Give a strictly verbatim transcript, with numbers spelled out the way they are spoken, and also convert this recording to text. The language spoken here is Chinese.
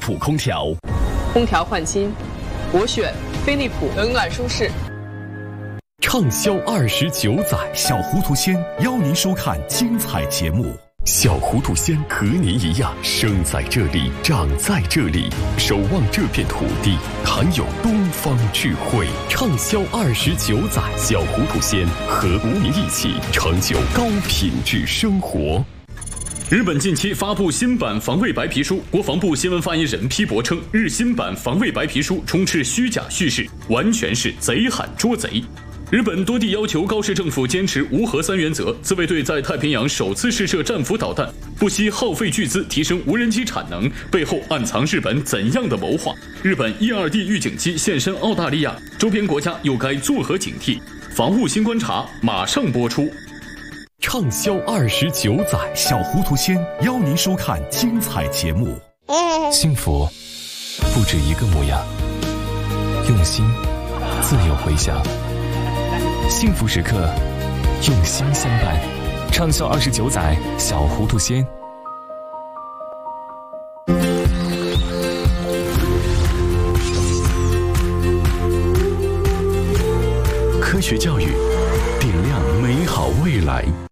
普空调。 空调换新，我选飞利浦，冷暖舒适。 畅销二十九载， 小糊涂仙邀您收看精彩节目。 小糊涂仙和您一样，生在这里，长在这里，守望这片土地，含有东方智慧。畅销二十九载，小糊涂仙和您一起成就高品质生活。 日本近期发布新版防卫白皮书，国防部新闻发言人批驳称，日新版防卫白皮书充斥虚假叙事，完全是贼喊捉贼。日本多地要求高市政府坚持无核三原则，自卫队在太平洋首次试射战斧导弹，不惜耗费巨资提升无人机产能，背后暗藏日本怎样的谋划？日本 E 二 D 预警机现身澳大利亚，周边国家又该作何警惕？防务新观察马上播出。 畅销二十九载， 小糊涂仙邀您收看精彩节目。 幸福不止一个模样，用心自有回响。幸福时刻，用心相伴。畅销二十九载，小糊涂仙。 科学教育，点亮美好未来。